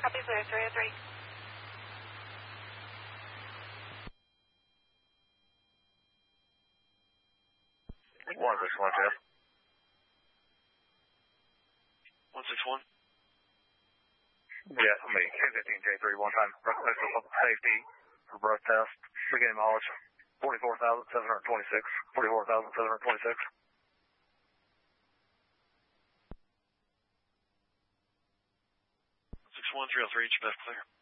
Copy, Blue 303. 161, Jeff. 161. Yeah, I'm meeting K15J3 one time. Request for safety for breath test. Beginning mileage 44,726. 44,726. 61 303, HFF clear.